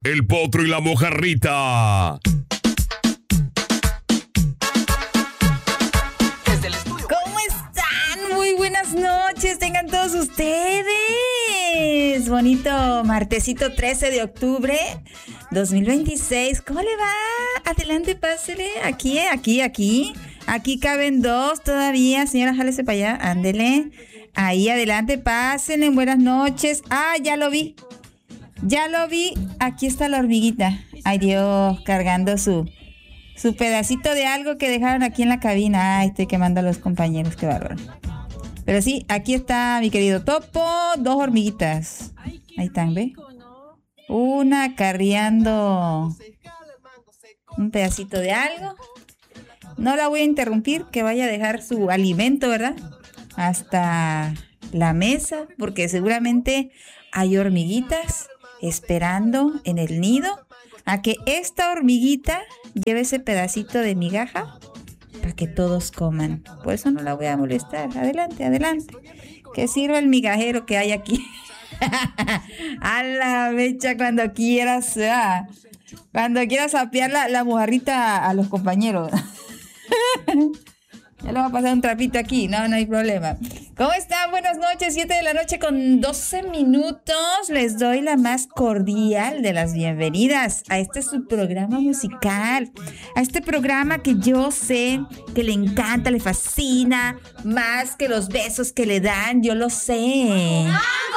El Potro y la Mojarrita. ¿Cómo están? Muy buenas noches, tengan todos ustedes. Bonito martesito 13 de octubre 2026. ¿Cómo le va? Adelante, pásele. Aquí. Aquí caben dos todavía. Señora, jálese para allá. Ándele. Ahí, adelante, pásenle. Buenas noches. Ah, ya lo vi. Aquí está la hormiguita. Ay, Dios, cargando su pedacito de algo que dejaron aquí en la cabina. Ay, estoy quemando a los compañeros, qué bárbaro. Pero sí, aquí está mi querido Topo, dos hormiguitas. Ahí están, ¿ve? Una carriando un pedacito de algo. No la voy a interrumpir, que vaya a dejar su alimento, ¿verdad? Hasta la mesa, porque seguramente hay hormiguitas esperando en el nido a que esta hormiguita lleve ese pedacito de migaja para que todos coman. Por eso no la voy a molestar. Adelante. Que sirva el migajero que hay aquí. A la mecha, cuando quieras apiar la mojarrita a los compañeros. Ya le va a pasar un trapito aquí, no hay problema. ¿Cómo están? Buenas noches, 7 de la noche con 12 minutos. Les doy la más cordial de las bienvenidas a este su programa musical. A este programa que yo sé que le encanta, le fascina, más que los besos que le dan, yo lo sé.